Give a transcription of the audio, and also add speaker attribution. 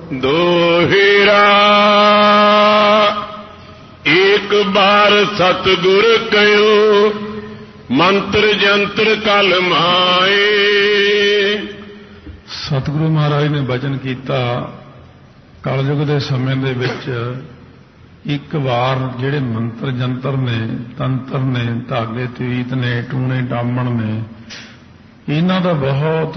Speaker 1: ਦੋਹਿਰਾ ਇੱਕ ਬਾਰ ਸਤਿਗੁਰ ਕਹਿਓ ਮੰਤਰ ਜੰਤਰ ਕਲ ਮਾਏ।
Speaker 2: ਸਤਿਗੁਰੂ ਮਹਾਰਾਜ ਨੇ ਬਚਨ ਕੀਤਾ ਕਲਯੁਗ ਦੇ ਸਮੇਂ ਦੇ ਵਿੱਚ ਇੱਕ ਵਾਰ ਜਿਹੜੇ ਮੰਤਰ ਜੰਤਰ ਨੇ, ਤੰਤਰ ਨੇ, ਧਾਗੇ ਤਵੀਤ ਨੇ, ਟੂਣੇ ਟਾਮਣ ਨੇ, ਇਹਨਾਂ ਦਾ ਬਹੁਤ